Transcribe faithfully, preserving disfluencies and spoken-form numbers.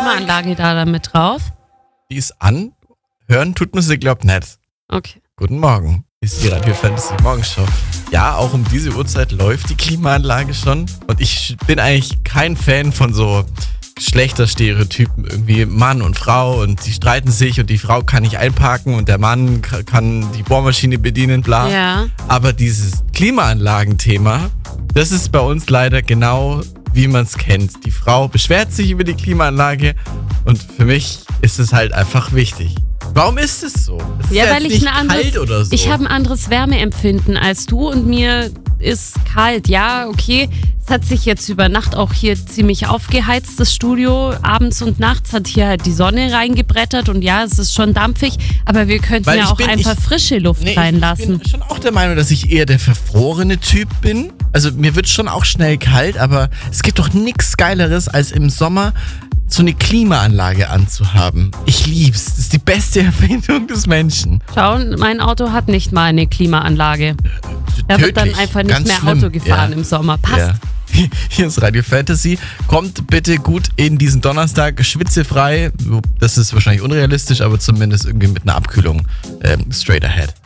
Klimaanlage da damit drauf? Die ist an. Hören tut man sie, glaubt nicht. Okay. Guten Morgen. Ist die Radio Fantasy Morgenshow. Ja, auch um diese Uhrzeit läuft die Klimaanlage schon. Und ich bin eigentlich kein Fan von so Geschlechterstereotypen. Irgendwie Mann und Frau und die streiten sich und die Frau kann nicht einparken und der Mann kann die Bohrmaschine bedienen, bla. Ja. Aber dieses Klimaanlagenthema, das ist bei uns leider genau wie man es kennt. Die Frau beschwert sich über die Klimaanlage und für mich ist es halt einfach wichtig. Warum ist es so? Es ist Ja, ja weil jetzt ich nicht ein anderes, kalt oder so. ich habe ein anderes Wärmeempfinden als du und mir ist kalt. Ja, okay, es hat sich jetzt über Nacht auch hier ziemlich aufgeheizt, das Studio. Abends und nachts hat hier halt die Sonne reingebrettert und ja, es ist schon dampfig, aber wir könnten Weil ja ich auch bin- einfach ich- frische Luft Nee, reinlassen. Ich bin schon auch der Meinung, dass ich eher der verfrorene Typ bin. Also mir wird schon auch schnell kalt, aber es gibt doch nichts Geileres, als im Sommer so eine Klimaanlage anzuhaben. Ich lieb's. Das ist die beste Erfindung des Menschen. Schau, mein Auto hat nicht mal eine Klimaanlage. Da wird dann Tödlich. einfach nicht Ganz mehr schlimm. Auto gefahren Ja. im Sommer. Passt. Ja. Hier ist Radio Fantasy. Kommt bitte gut in diesen Donnerstag, schwitzefrei. Das ist wahrscheinlich unrealistisch, aber zumindest irgendwie mit einer Abkühlung ähm, straight ahead.